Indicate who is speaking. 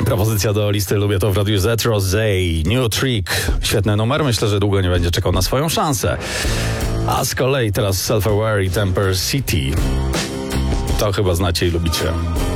Speaker 1: Propozycja do listy Lubię to w Radiu Z. Rosé, New Trick. Świetny numer, myślę, że długo nie będzie czekał na swoją szansę. A z kolei teraz Self-Aware i Temper City. To chyba znacie i lubicie.